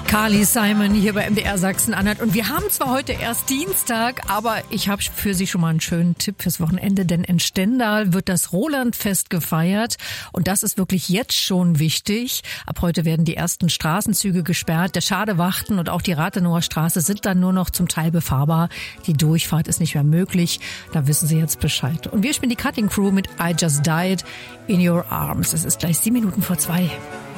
Carly Simon hier bei MDR Sachsen-Anhalt. Und wir haben zwar heute erst Dienstag, aber ich habe für Sie schon mal einen schönen Tipp fürs Wochenende, denn in Stendal wird das Rolandfest gefeiert. Und das ist wirklich jetzt schon wichtig. Ab heute werden die ersten Straßenzüge gesperrt. Der Schadewachten und auch die Rathenauer Straße sind dann nur noch zum Teil befahrbar. Die Durchfahrt ist nicht mehr möglich. Da wissen Sie jetzt Bescheid. Und wir spielen die Cutting Crew mit I Just Died in Your Arms. Es ist gleich 7 Minuten vor 2.